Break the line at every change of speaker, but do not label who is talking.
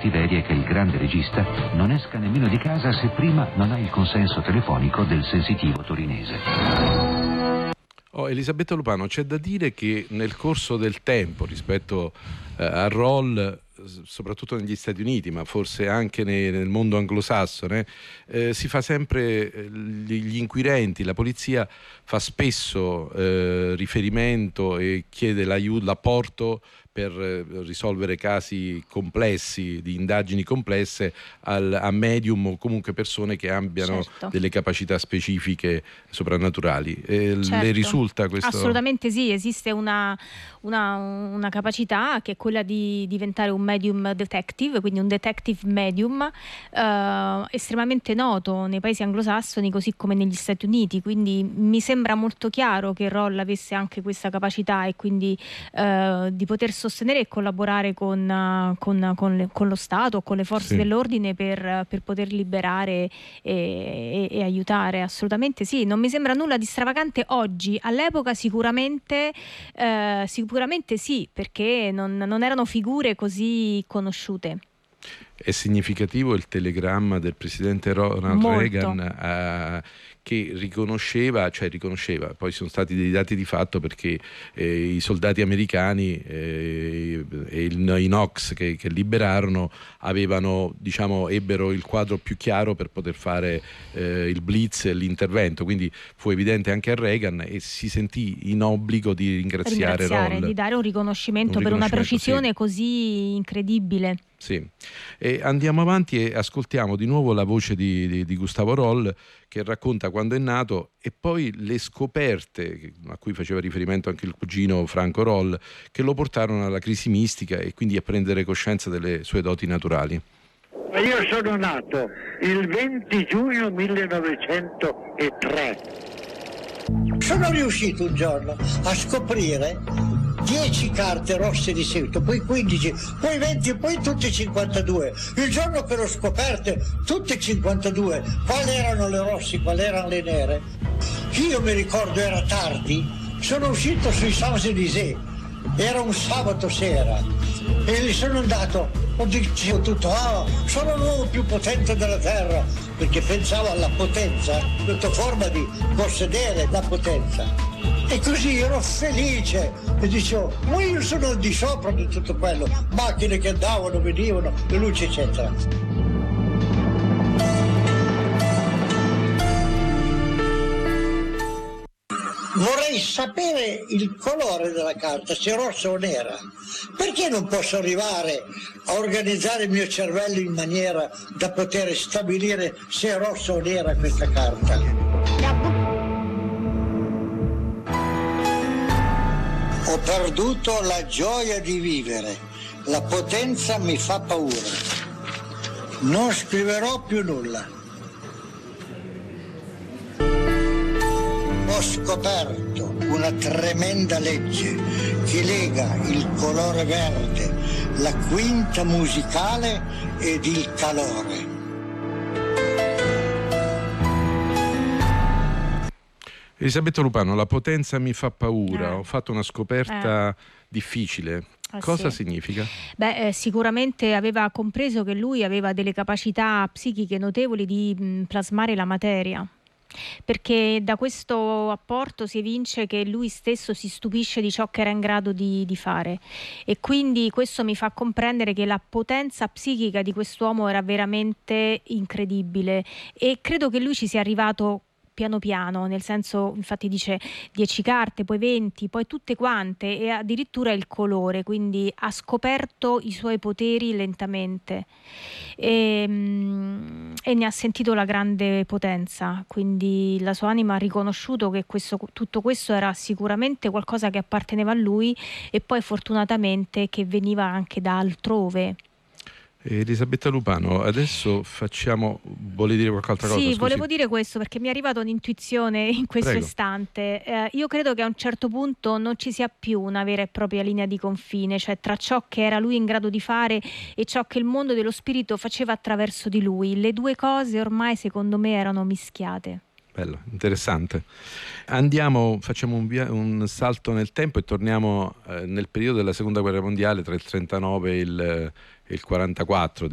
cattiveria è che il grande regista non esca nemmeno di casa se prima non ha il consenso telefonico del sensitivo torinese.
Elisabetta Lupano, c'è da dire che nel corso del tempo rispetto al roll, soprattutto negli Stati Uniti, ma forse anche nel mondo anglosassone, si fa sempre, gli inquirenti, la polizia fa spesso riferimento e chiede l'apporto per risolvere casi complessi, di indagini complesse, a medium o comunque persone che abbiano delle capacità specifiche soprannaturali. Le risulta questo?
Assolutamente sì, esiste una capacità che è quella di diventare un medium detective, quindi un detective medium, estremamente noto nei paesi anglosassoni così come negli Stati Uniti, quindi mi sembra molto chiaro che Roll avesse anche questa capacità e quindi di poter sostenere e collaborare con lo Stato o con le forze dell'ordine per poter liberare e aiutare. Assolutamente sì, non mi sembra nulla di stravagante oggi. All'epoca sicuramente sì, perché non erano figure così conosciute.
È significativo il telegramma del presidente Ronald Reagan che riconosceva, poi sono stati dei dati di fatto perché i soldati americani e i Knox che liberarono ebbero il quadro più chiaro per poter fare il blitz e l'intervento, quindi fu evidente anche a Reagan e si sentì in obbligo di ringraziare Roll,
di dare un riconoscimento per una precisione così incredibile.
Sì. E andiamo avanti e ascoltiamo di nuovo la voce di Gustavo Roll, che racconta quando è nato e poi le scoperte a cui faceva riferimento anche il cugino Franco Roll, che lo portarono alla crisi mistica e quindi a prendere coscienza delle sue doti naturali.
Io sono nato il 20 giugno 1903. Sono riuscito un giorno a scoprire 10 carte rosse di seguito, poi 15, poi 20 e poi tutte 52. Il giorno che l'ho scoperte, tutte 52, quali erano le rosse, quali erano le nere. Io mi ricordo era tardi, sono uscito sui Champs-Élysées, era un sabato sera e lì sono andato, ho detto tutto, sono l'uomo più potente della terra, perché pensavo alla potenza, questa forma di possedere la potenza. E così ero felice e dicevo, ma io sono al di sopra di tutto quello, macchine che andavano, venivano, le luci eccetera. Vorrei sapere il colore della carta, se è rossa o nera. Perché non posso arrivare a organizzare il mio cervello in maniera da poter stabilire se è rossa o nera questa carta? Ho perduto la gioia di vivere, la potenza mi fa paura. Non scriverò più nulla. Ho scoperto una tremenda legge che lega il colore verde, la quinta musicale ed il calore.
Elisabetta Lupano, la potenza mi fa paura, ho fatto una scoperta difficile. Cosa significa?
Sicuramente aveva compreso che lui aveva delle capacità psichiche notevoli di plasmare la materia. Perché da questo apporto si evince che lui stesso si stupisce di ciò che era in grado di fare, e quindi questo mi fa comprendere che la potenza psichica di quest'uomo era veramente incredibile, e credo che lui ci sia arrivato piano piano, nel senso, infatti dice 10 carte, poi 20, poi tutte quante, e addirittura il colore, quindi ha scoperto i suoi poteri lentamente e ne ha sentito la grande potenza, quindi la sua anima ha riconosciuto che tutto questo era sicuramente qualcosa che apparteneva a lui, e poi fortunatamente che veniva anche da altrove.
Elisabetta Lupano, adesso vuole dire qualche altra cosa?
Sì,
Scusi.
volevo dire questo perché mi è arrivata un'intuizione in questo istante. Io credo che a un certo punto non ci sia più una vera e propria linea di confine, cioè tra ciò che era lui in grado di fare e ciò che il mondo dello spirito faceva attraverso di lui. Le due cose ormai secondo me erano mischiate.
Bello, interessante. Facciamo un salto nel tempo e torniamo nel periodo della Seconda Guerra Mondiale, tra il 39 e il 44,